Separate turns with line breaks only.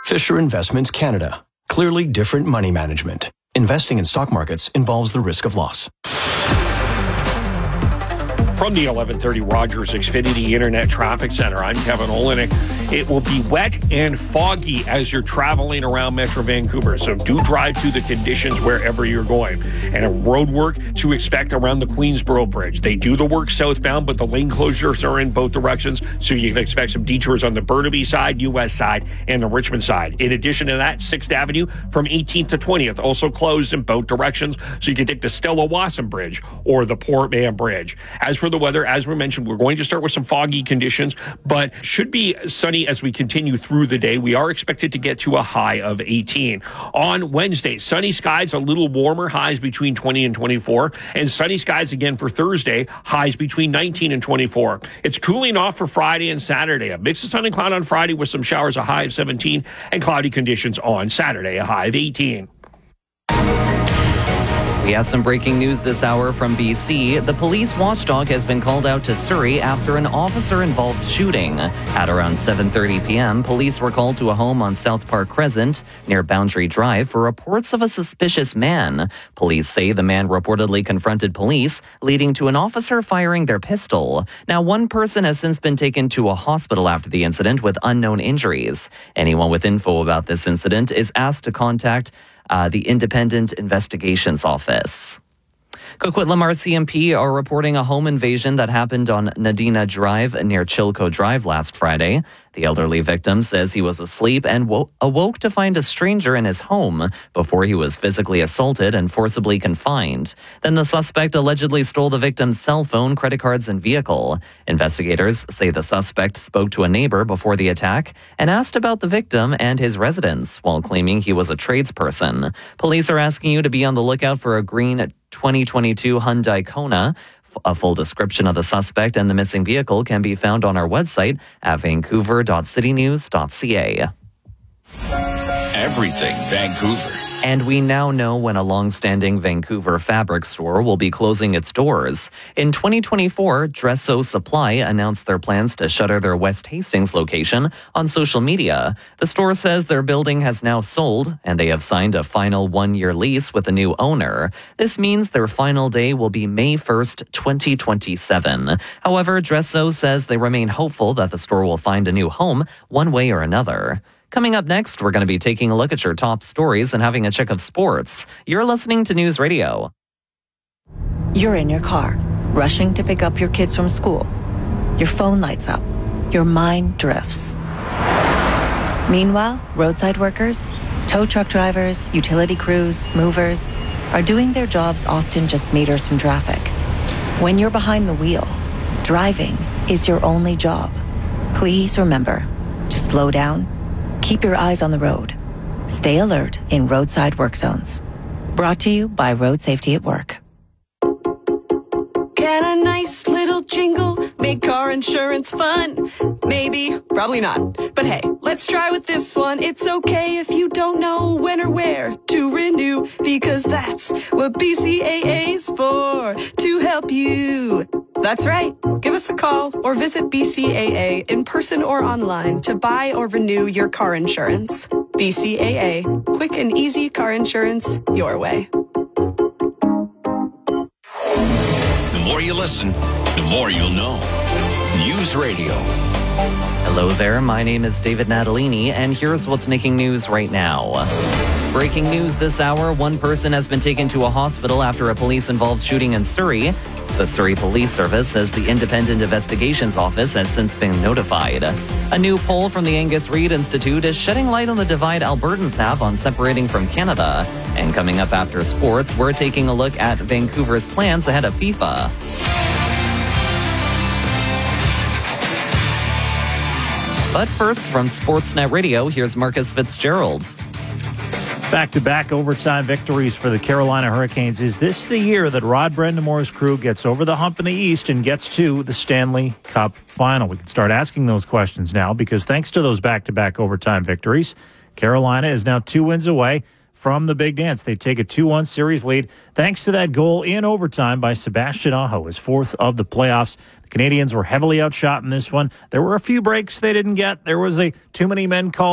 Fisher Investments Canada. Clearly different money management. Investing in stock markets involves the risk of loss.
From the 1130 Rogers Xfinity Internet Traffic Center, I'm Kevin Olenek. It will be wet and foggy as you're traveling around Metro Vancouver, so do drive through the conditions wherever you're going. And a road work to expect around the Queensboro Bridge. They do the work southbound, but the lane closures are in both directions, so you can expect some detours on the Burnaby side, US side, and the Richmond side. In addition to that, 6th Avenue from 18th to 20th also closed in both directions, so you can take the Stella Wasson Bridge or the Port Mann Bridge. As for the weather, as we mentioned, we're going to start with some foggy conditions, but should be sunny as we continue through the day. We are expected to get to a high of 18. On Wednesday, sunny skies, a little warmer, highs between 20 and 24, and sunny skies again for Thursday, highs between 19 and 24. It's cooling off for Friday and Saturday. A mix of sun and cloud on Friday with some showers, a high of 17, and cloudy conditions on Saturday, a high of 18.
We have some breaking news this hour from BC. The police watchdog has been called out to Surrey after an officer-involved shooting. At around 7:30 p.m., police were called to a home on South Park Crescent near Boundary Drive for reports of a suspicious man. Police say the man reportedly confronted police, leading to an officer firing their pistol. Now, one person has since been taken to a hospital after the incident with unknown injuries. Anyone with info about this incident is asked to contact the Independent Investigations Office. Coquitlam RCMP are reporting a home invasion that happened on Nadina Drive near Chilco Drive last Friday. The elderly victim says he was asleep and awoke to find a stranger in his home before he was physically assaulted and forcibly confined. Then the suspect allegedly stole the victim's cell phone, credit cards, and vehicle. Investigators say the suspect spoke to a neighbor before the attack and asked about the victim and his residence while claiming he was a tradesperson. Police are asking you to be on the lookout for a green 2022 Hyundai Kona. A full description of the suspect and the missing vehicle can be found on our website at vancouver.citynews.ca.
Everything Vancouver.
And we now know when a long-standing Vancouver fabric store will be closing its doors. In 2024, Dresso Supply announced their plans to shutter their West Hastings location on social media. The store says their building has now sold, and they have signed a final one-year lease with a new owner. This means their final day will be May 1st, 2027. However, Dresso says they remain hopeful that the store will find a new home one way or another. Coming up next, we're going to be taking a look at your top stories and having a check of sports. You're listening to News Radio.
You're in your car, rushing to pick up your kids from school. Your phone lights up. Your mind drifts. Meanwhile, roadside workers, tow truck drivers, utility crews, movers are doing their jobs often just meters from traffic. When you're behind the wheel, driving is your only job. Please remember to slow down. Keep your eyes on the road. Stay alert in roadside work zones. Brought to you by Road Safety at Work.
Can a nice little jingle make car insurance fun? Maybe, probably not. But hey, let's try with this one. It's okay if you don't know when or where to renew, because that's what BCAA's for, to help you. That's right. Give us a call or visit BCAA in person or online to buy or renew your car insurance. BCAA. Quick and easy car insurance your way.
The more you listen, the more you'll know. News Radio.
Hello there, my name is David Natalini, and here's what's making news right now. Breaking news this hour, one person has been taken to a hospital after a police-involved shooting in Surrey. The Surrey Police Service says the Independent Investigations Office has since been notified. A new poll from the Angus Reid Institute is shedding light on the divide Albertans have on separating from Canada. And coming up after sports, we're taking a look at Vancouver's plans ahead of FIFA. But first, from Sportsnet Radio, here's Marcus Fitzgerald.
Back-to-back overtime victories for the Carolina Hurricanes. Is this the year that Rod Brendamore's crew gets over the hump in the East and gets to the Stanley Cup final? We can start asking those questions now, because thanks to those back-to-back overtime victories, Carolina is now 2 wins away from the big dance. They take a 2-1 series lead thanks to that goal in overtime by Sebastian Aho, his fourth of the playoffs. The Canadians were heavily outshot in this one. There were a few breaks they didn't get. There was a too many men call